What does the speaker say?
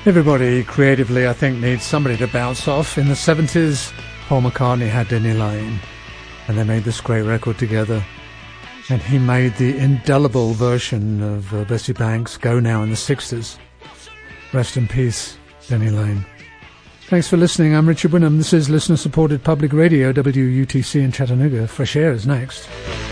Everybody creatively, I think, needs somebody to bounce off. In the 70s, Paul McCartney had Denny Laine, and they made this great record together. And he made the indelible version of Bessie Banks, Go Now, in the 60s. Rest in peace, Denny Laine. Thanks for listening. I'm Richard Wynnum. This is listener-supported public radio, WUTC in Chattanooga. Fresh Air is next.